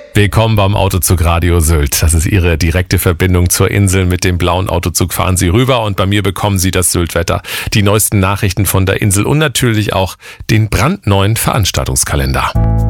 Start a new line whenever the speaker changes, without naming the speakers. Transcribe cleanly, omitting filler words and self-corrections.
Willkommen beim Autozug Radio Sylt. Das ist Ihre direkte Verbindung zur Insel. Mit dem blauen Autozug fahren Sie rüber und bei mir bekommen Sie das Sylt-Wetter, die neuesten Nachrichten von der Insel und natürlich auch den brandneuen Veranstaltungskalender.